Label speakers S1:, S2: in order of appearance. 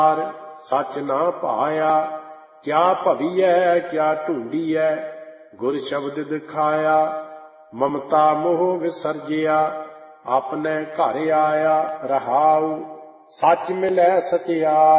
S1: सच ना पाया, क्या भवियै क्या ढूंढियै, गुर शब्द दिखाया। ममता मोह विसर्जिया, अपने घर आया। रहाउ सच मिलै सचिया,